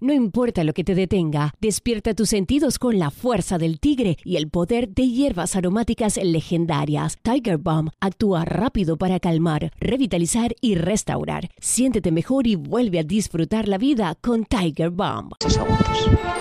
No importa lo que te detenga, despierta tus sentidos con la fuerza del tigre y el poder de hierbas aromáticas legendarias. Tiger Balm actúa rápido para calmar, revitalizar y restaurar. Siéntete mejor y vuelve a disfrutar la vida con Tiger Balm. Segundos.